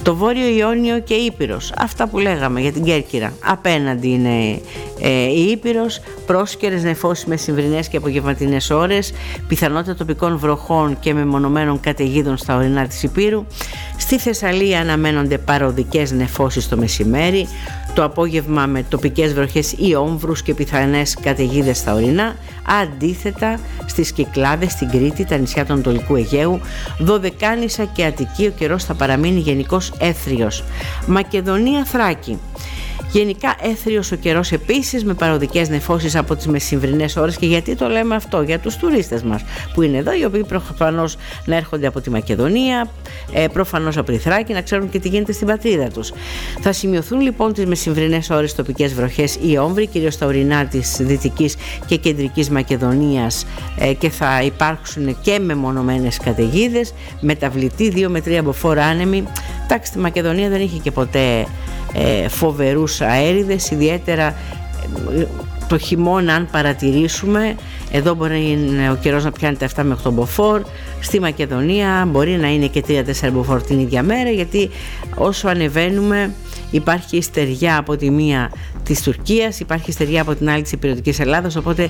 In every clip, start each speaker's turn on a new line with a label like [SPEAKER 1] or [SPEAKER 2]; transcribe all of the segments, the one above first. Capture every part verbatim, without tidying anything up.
[SPEAKER 1] Το Βόρειο Ιόνιο και Ήπειρος, αυτά που λέγαμε για την Κέρκυρα. Απέναντι είναι ε, η Ήπειρος, πρόσκαιρες νεφώσεις με συμβρινές και απογευματινές ώρες, πιθανότητα τοπικών βροχών και μεμονωμένων καταιγίδων στα ορεινά της Ηπείρου. Στη Θεσσαλία αναμένονται παροδικές νεφώσεις το μεσημέρι, το απόγευμα με τοπικές βροχές ή όμβρους και πιθανές καταιγίδες στα ορεινά. Αντίθετα, στις Κυκλάδες, στην Κρήτη, τα νησιά του Ανατολικού Αιγαίου, Δωδεκάνησα και Αττική ο καιρός θα παραμείνει γενικώς έθριος. Μακεδονία, Θράκη. Γενικά έθριος ο καιρός επίσης, με παροδικές νεφώσεις από τις μεσημβρινές ώρες. Και γιατί το λέμε αυτό? Για τους τουρίστες μας που είναι εδώ, οι οποίοι προφανώς να έρχονται από τη Μακεδονία, ε, προφανώς από τη Θράκη, να ξέρουν και τι γίνεται στην πατρίδα τους. Θα σημειωθούν λοιπόν τις μεσημβρινές ώρες τοπικές βροχές ή όμβροι, κυρίως στα ορεινά της Δυτικής και Κεντρικής Μακεδονίας, ε, και θα υπάρξουν και μεμονωμένες καταιγίδες, μεταβλητή δύο με τρία μποφόρ άνεμοι. Εντάξει, στη Μακεδονία δεν είχε και ποτέ ε, φοβερούς αέριδες, ιδιαίτερα ε, το χειμώνα, αν παρατηρήσουμε, εδώ μπορεί ο καιρός να πιάνει τα επτά με οκτώ μποφόρ, στη Μακεδονία μπορεί να είναι και τρία τέσσερα μποφόρ την ίδια μέρα, γιατί όσο ανεβαίνουμε υπάρχει στεριά από τη μία της Τουρκίας, υπάρχει στεριά από την άλλη της υπηρετικής Ελλάδας, οπότε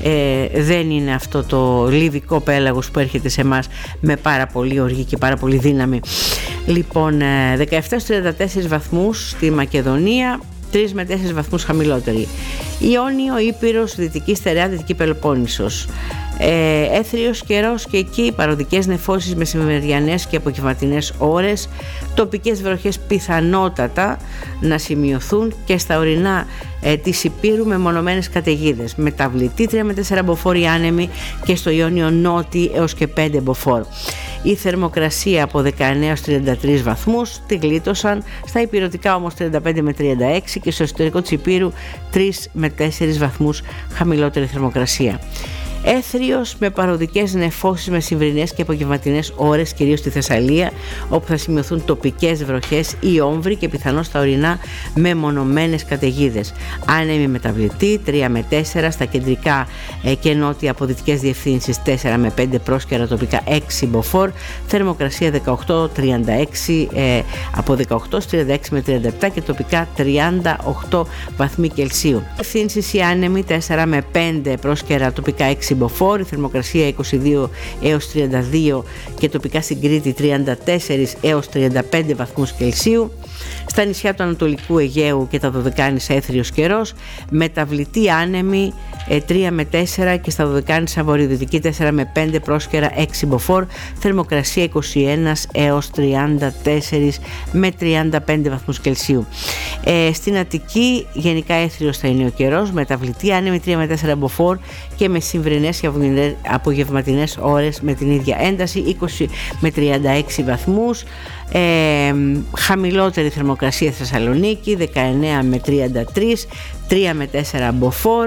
[SPEAKER 1] ε, δεν είναι αυτό το λιβικό πέλαγος που έρχεται σε εμάς με πάρα πολύ οργή και πάρα πολύ δύναμη. Λοιπόν, ε, δεκαεπτά στους τριάντα τέσσερις βαθμούς στη Μακεδονία, τρεις με τέσσερις βαθμούς χαμηλότερη. Ιόνιο, Ήπειρος, Δυτική Στερεά, Δυτική Πελοπόννησος. Ε, έθριος καιρός και εκεί, παροδικές νεφώσεις μεσημεριανές και απογευματινές ώρες, τοπικές βροχές πιθανότατα να σημειωθούν και στα ορεινά ε, της Ηπείρου με μονομένες καταιγίδες. Μεταβλητή τρία με τέσσερα μποφόρ άνεμοι και στο Ιόνιο νότι έως και πέντε μποφόρ. Η θερμοκρασία από δεκαεννέα έως τριάντα τρεις βαθμούς, τη γλίτωσαν, στα υπηρετικά όμως τριάντα πέντε με τριάντα έξι και στο εσωτερικό της Ηπείρου τρεις με τέσσερις βαθμούς χαμηλότερη θερμοκρασία. Έθριος με παροδικές νεφώσεις μεσημβρινές και απογευματινές ώρες, κυρίως στη Θεσσαλία, όπου θα σημειωθούν τοπικές βροχές ή όμβροι και πιθανώς στα ορεινά με μονομένες καταιγίδες. Άνεμοι μεταβλητή τρία με τέσσερα, στα κεντρικά ε, και νότια αποδυτικές διευθύνσεις τέσσερα με πέντε, πρόσκαιρα τοπικά έξι μποφόρ, θερμοκρασία δεκαοκτώ τριάντα έξι, ε, από δεκαοκτώ έως τριάντα έξι με τριάντα επτά και τοπικά τριάντα οκτώ βαθμοί Κελσίου. Διευθύνσεις οι άνεμοι τέσσερα με πέντε, πρόσκαιρα τοπικά έξι μποφόρ, η θερμοκρασία είκοσι δύο έως τριάντα δύο και τοπικά στην Κρήτη τριάντα τέσσερα έως τριάντα πέντε βαθμούς Κελσίου. Στα νησιά του Ανατολικού Αιγαίου και τα Δωδεκάνησα έθριος καιρός, μεταβλητή άνεμη τρία με τέσσερα και στα Δωδεκάνησα βορειοδυτική τέσσερα με πέντε, πρόσκαιρα έξι μποφόρ, θερμοκρασία είκοσι ένα έως τριάντα τέσσερα με τριάντα πέντε βαθμούς Κελσίου. Ε, στην Αττική γενικά έθριος θα είναι ο καιρός, μεταβλητή άνεμη τρία με τέσσερα μποφόρ και με συμβρινές και απογευματινές ώρες με την ίδια ένταση, είκοσι με τριάντα έξι βαθμούς. Ε, χαμηλότερη θερμοκρασία στη Θεσσαλονίκη, δεκαεννέα με τριάντα τρία, τρία με τέσσερα μποφόρ.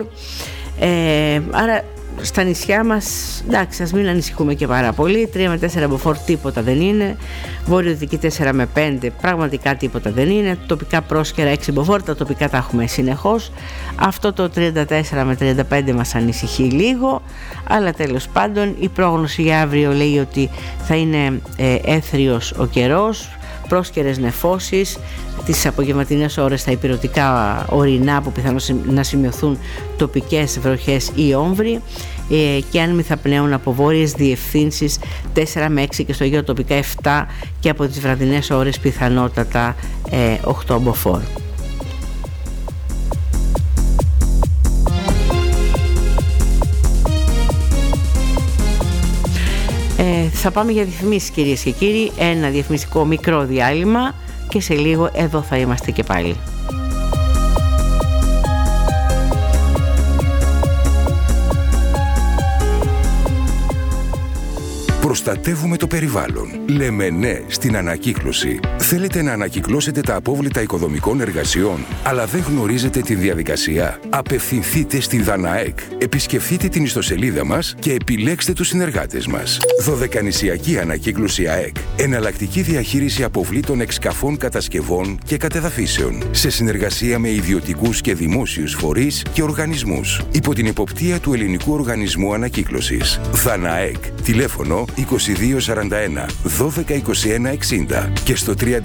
[SPEAKER 1] Ε, άρα στα νησιά μας, εντάξει, ας μην ανησυχούμε και πάρα πολύ. τρία με τέσσερα μποφόρ τίποτα δεν είναι. Βορειοδυτική τέσσερα με πέντε πραγματικά τίποτα δεν είναι. Τοπικά πρόσκαιρα έξι μποφόρ, τα τοπικά τα έχουμε συνεχώς. Αυτό το τριάντα τέσσερα με τριάντα πέντε μας ανησυχεί λίγο, αλλά τέλος πάντων η πρόγνωση για αύριο λέει ότι θα είναι ε, έθριος ο καιρός, πρόσκαιρες νεφώσεις, τις απογευματινές ώρες στα υπηρετικά ορεινά που πιθανώς να σημειωθούν τοπικές βροχές ή όμβροι, ε, και άνεμοι θα πνέουν από βόρειες διευθύνσεις τέσσερα με έξι και στο Αιγαίο τοπικά επτά και από τις βραδινές ώρες πιθανότατα ε, οκτώ μποφόρ. Ε, θα πάμε για διαφημίσεις, κυρίες και κύριοι, ένα διαφημιστικό μικρό διάλειμμα και σε λίγο εδώ θα είμαστε και πάλι.
[SPEAKER 2] Προστατεύουμε το περιβάλλον. Λέμε ναι στην ανακύκλωση. Θέλετε να ανακυκλώσετε τα απόβλητα οικοδομικών εργασιών, αλλά δεν γνωρίζετε τη διαδικασία? Απευθυνθείτε στη Δαναεκ. Επισκεφτείτε την ιστοσελίδα μας και επιλέξτε τους συνεργάτες μας. Δωδεκανησιακή Ανακύκλωση ΑΕΚ. Εναλλακτική διαχείριση αποβλήτων εξκαφών, κατασκευών και κατεδαφίσεων. Σε συνεργασία με ιδιωτικούς και δημόσιους φορείς και οργανισμούς. Υπό την εποπτεία του Ελληνικού Οργανισμού Ανακύκλωσης. Δαναεκ. Τηλέφωνο είκοσι δύο σαράντα ένα δώδεκα είκοσι ένα εξήντα και στο